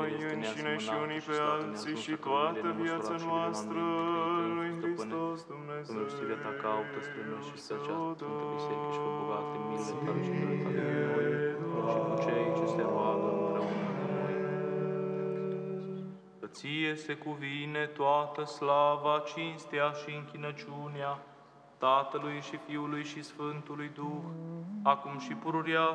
noi înșine și unii pe alții și toată viața noastră lui Hristos Dumnezeu. În milostivia ta caută spre noi și spre această Sfântă Biserică și fă bogate milele tale și milele tale cu noi și cu cei ce se roagă împreună cu noi. Că ție se cuvine toată slava, cinstea și închinăciunea Tatălui și Fiului și Sfântului Duh, acum și pururea